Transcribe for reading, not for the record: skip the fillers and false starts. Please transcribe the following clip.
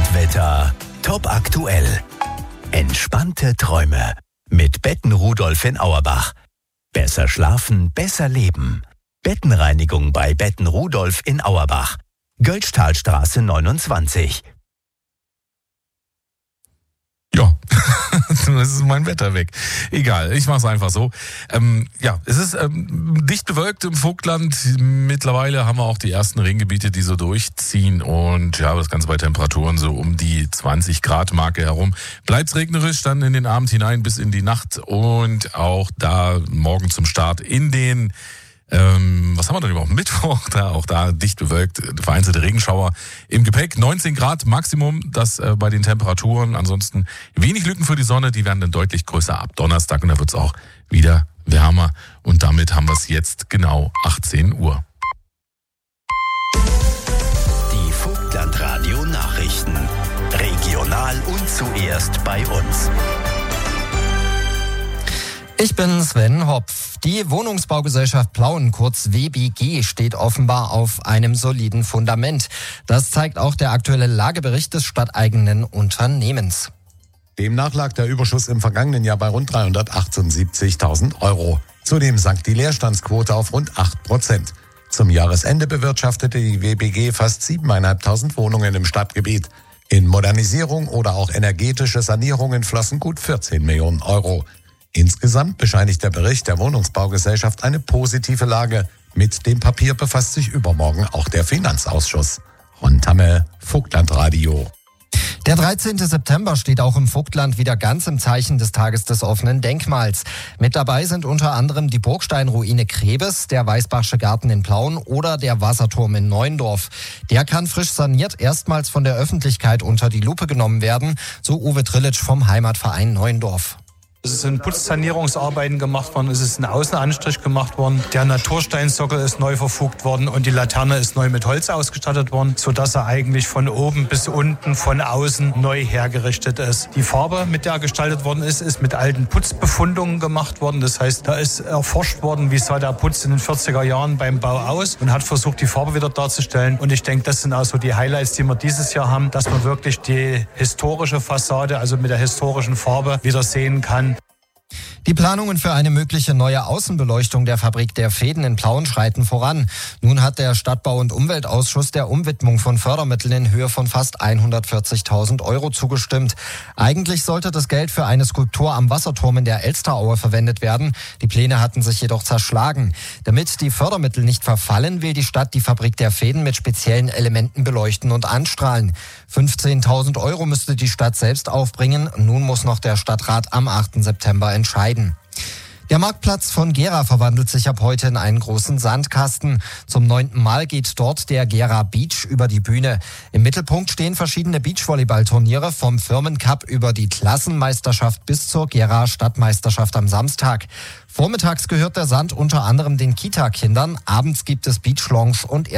Top-Wetter, top aktuell. Entspannte Träume mit Betten Rudolf in Auerbach. Besser schlafen, besser leben. Bettenreinigung bei Betten Rudolf in Auerbach. Götztalstraße 29. Ja, das ist mein Wetter weg. Egal, ich mache es einfach so. Es ist dicht bewölkt im Vogtland. Mittlerweile haben wir auch die ersten Regengebiete, die so durchziehen. Und ja, das Ganze bei Temperaturen so um die 20 Grad Marke herum. Bleibt's regnerisch dann in den Abend hinein bis in die Nacht. Und auch da morgen zum Start in den was haben wir denn überhaupt? Mittwoch, auch da dicht bewölkt, vereinzelte Regenschauer im Gepäck. 19 Grad Maximum, das bei den Temperaturen. Ansonsten wenig Lücken für die Sonne, die werden dann deutlich größer ab Donnerstag und da wird es auch wieder wärmer. Und damit haben wir es jetzt genau 18 Uhr. Die Vogtland-Radio Nachrichten. Regional und zuerst bei uns. Ich bin Sven Hopf. Die Wohnungsbaugesellschaft Plauen, kurz WBG, steht offenbar auf einem soliden Fundament. Das zeigt auch der aktuelle Lagebericht des stadteigenen Unternehmens. Demnach lag der Überschuss im vergangenen Jahr bei rund 378.000 Euro. Zudem sank die Leerstandsquote auf rund 8%. Zum Jahresende bewirtschaftete die WBG fast 7.500 Wohnungen im Stadtgebiet. In Modernisierung oder auch energetische Sanierungen flossen gut 14 Millionen Euro. Insgesamt bescheinigt der Bericht der Wohnungsbaugesellschaft eine positive Lage. Mit dem Papier befasst sich übermorgen auch der Finanzausschuss. Ron Tamme, Vogtlandradio. Der 13. September steht auch im Vogtland wieder ganz im Zeichen des Tages des offenen Denkmals. Mit dabei sind unter anderem die Burgsteinruine Krebes, der Weißbachsche Garten in Plauen oder der Wasserturm in Neuendorf. Der kann frisch saniert erstmals von der Öffentlichkeit unter die Lupe genommen werden, so Uwe Trillitsch vom Heimatverein Neuendorf. Es sind Putzsanierungsarbeiten gemacht worden, es ist ein Außenanstrich gemacht worden, der Natursteinsockel ist neu verfugt worden und die Laterne ist neu mit Holz ausgestattet worden, sodass er eigentlich von oben bis unten, von außen neu hergerichtet ist. Die Farbe, mit der gestaltet worden ist mit alten Putzbefundungen gemacht worden. Das heißt, da ist erforscht worden, wie sah der Putz in den 40er Jahren beim Bau aus und hat versucht, die Farbe wieder darzustellen. Und ich denke, das sind auch so die Highlights, die wir dieses Jahr haben, dass man wirklich die historische Fassade, also mit der historischen Farbe, wieder sehen kann. Die Planungen für eine mögliche neue Außenbeleuchtung der Fabrik der Fäden in Plauen schreiten voran. Nun hat der Stadtbau- und Umweltausschuss der Umwidmung von Fördermitteln in Höhe von fast 140.000 Euro zugestimmt. Eigentlich sollte das Geld für eine Skulptur am Wasserturm in der Elsteraue verwendet werden. Die Pläne hatten sich jedoch zerschlagen. Damit die Fördermittel nicht verfallen, will die Stadt die Fabrik der Fäden mit speziellen Elementen beleuchten und anstrahlen. 15.000 Euro müsste die Stadt selbst aufbringen. Nun muss noch der Stadtrat am 8. September entscheiden. Der Marktplatz von Gera verwandelt sich ab heute in einen großen Sandkasten. Zum 9. Mal geht dort der Gera Beach über die Bühne. Im Mittelpunkt stehen verschiedene Beachvolleyballturniere vom Firmencup über die Klassenmeisterschaft bis zur Gera Stadtmeisterschaft am Samstag. Vormittags gehört der Sand unter anderem den Kita-Kindern. Abends gibt es Beach-Lounge und